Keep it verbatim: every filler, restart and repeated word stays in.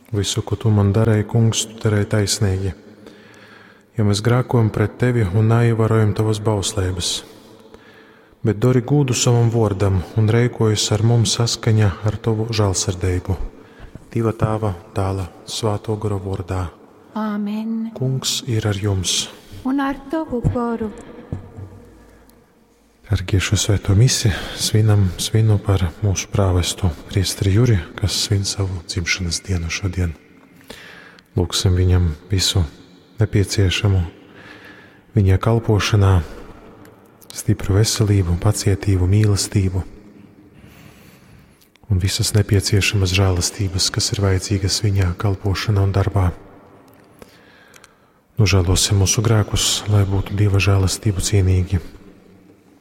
Visu, ko tu man darēji, kungs, tu darēji taisnīgi. Jo mēs grēkojam pret tevi un neievērojam tavas bauslības. Bet dori gūdu savam vārdam un rēkojas ar mums saskaņa ar tavu žēlsirdību. Dieva Tēva, Dēla, Svēto gara vārdā. Āmen. Kungs ir ar jums. Un ar tavu garu. Darbie šo svēto misiju svinam svinu par mūsu prāvestu priesteri Juri, kas svin savu dzimšanas dienu šodien. Lūksim viņam visu nepieciešamu viņa kalpošanā, stipru veselību, pacietību, mīlestību un visas nepieciešamas žēlastības, kas ir vajadzīgas viņa kalpošanā un darbā. Nožēlosim mūsu grēkus, lai būtu Dieva žēlastību cienīgi.